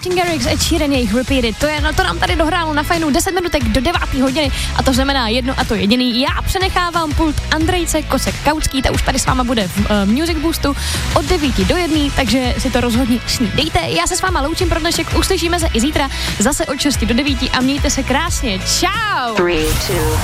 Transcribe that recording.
Martin Garrix, Ed Sheeran, jejich Repeated. To nám tady dohrálo na Fajnu 10 minutek do 9. hodiny a to znamená jedno a to jediný. Já přenechávám pult Andrejce Kosek-Kaucký, ta už tady s váma bude v Music Boostu od 9 do 1, takže si to rozhodně snídejte. Já se s váma loučím pro dnešek, uslyšíme se i zítra zase od 6 do 9 a mějte se krásně. Čau! 3, 2